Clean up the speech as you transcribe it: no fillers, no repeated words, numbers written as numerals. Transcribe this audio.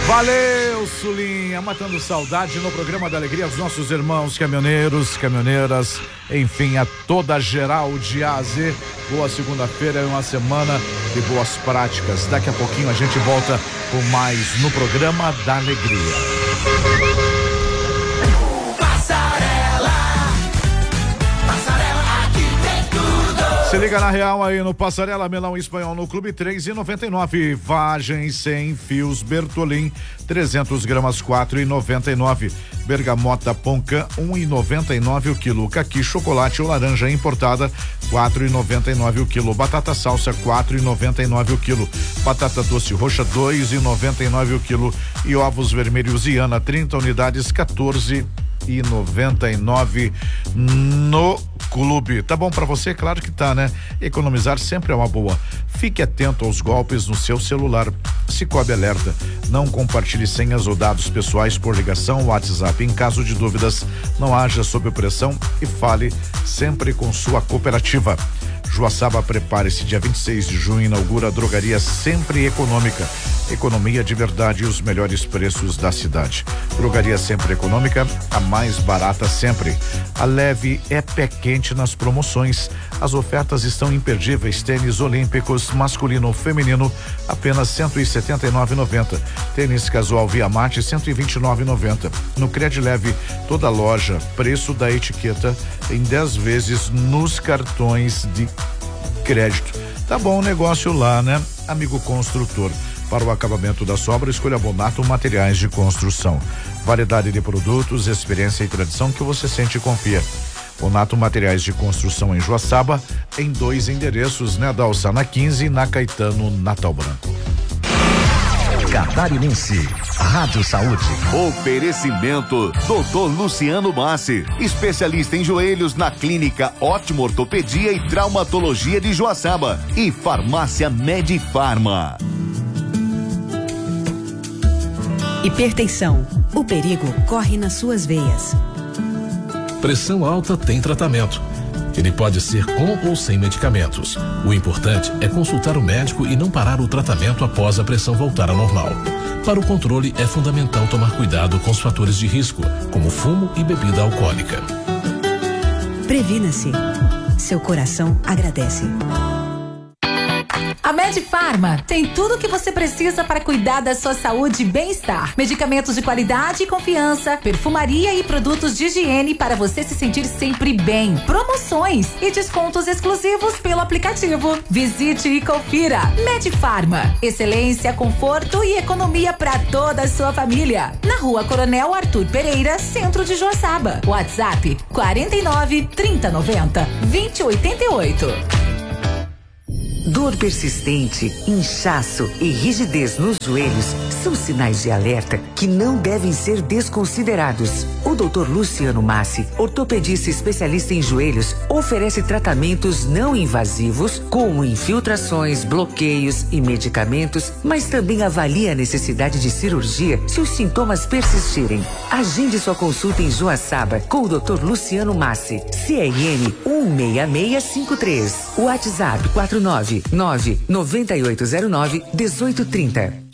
Valeu, Sulinha, matando saudade no programa da alegria aos nossos irmãos caminhoneiros, caminhoneiras, enfim, a toda a geral de A a Z. Boa segunda-feira e uma semana de boas práticas. Daqui a pouquinho a gente volta com mais no programa da alegria. Se liga na Real aí no Passarela, melão espanhol no Clube 3,99. Vagem sem fios Bertolin 300 gramas 4,99. Bergamota Poncan 1,99 o quilo. Caqui chocolate ou laranja importada 4,99 o quilo. Batata salsa 4,99 o quilo. Batata doce roxa 2,99 o quilo. E ovos vermelhos Iana 30 unidades 14,99 no Clube. Tá bom pra você? Claro que tá, né? Economizar sempre é uma boa. Fique atento aos golpes no seu celular. Cicobi alerta. Não compartilhe senhas ou dados pessoais por ligação ou WhatsApp. Em caso de dúvidas, não haja sob pressão e fale sempre com sua cooperativa. Joaçaba, prepare-se, dia 26 de junho inaugura a drogaria Sempre Econômica. Economia de verdade e os melhores preços da cidade. Drogaria Sempre Econômica, a mais barata sempre. A Leve é pé quente nas promoções. As ofertas estão imperdíveis. Tênis olímpicos masculino ou feminino apenas R$179,90. Tênis casual Via Mate R$129,90. No Cred Leve, toda loja, preço da etiqueta em 10 vezes nos cartões de crédito. Tá bom o negócio lá, né? Amigo construtor. Para o acabamento da sobra, escolha Bonato Materiais de Construção. Variedade de produtos, experiência e tradição que você sente e confia. Bonato Materiais de Construção em Joaçaba, em 2 endereços, né? Da Alça na 15 e na Caetano Natal Branco. Catarinense, Rádio Saúde. Oferecimento Dr. Luciano Massi, especialista em joelhos na Clínica Ótimo Ortopedia e Traumatologia de Joaçaba e Farmácia Medifarma. Hipertensão. O perigo corre nas suas veias. Pressão alta tem tratamento. Ele pode ser com ou sem medicamentos. O importante é consultar o médico e não parar o tratamento após a pressão voltar ao normal. Para o controle, é fundamental tomar cuidado com os fatores de risco, como fumo e bebida alcoólica. Previna-se. Seu coração agradece. A Medifarma tem tudo o que você precisa para cuidar da sua saúde e bem-estar. Medicamentos de qualidade e confiança, perfumaria e produtos de higiene para você se sentir sempre bem. Promoções e descontos exclusivos pelo aplicativo. Visite e confira. Medifarma. Excelência, conforto e economia para toda a sua família. Na Rua Coronel Arthur Pereira, centro de Joaçaba. WhatsApp 49 3090 2088. Dor persistente, inchaço e rigidez nos joelhos são sinais de alerta que não devem ser desconsiderados. O Dr. Luciano Massi, ortopedista especialista em joelhos, oferece tratamentos não invasivos, como infiltrações, bloqueios e medicamentos, mas também avalia a necessidade de cirurgia se os sintomas persistirem. Agende sua consulta em Joaçaba com o Dr. Luciano Massi, CRN 16653, WhatsApp 49998091830.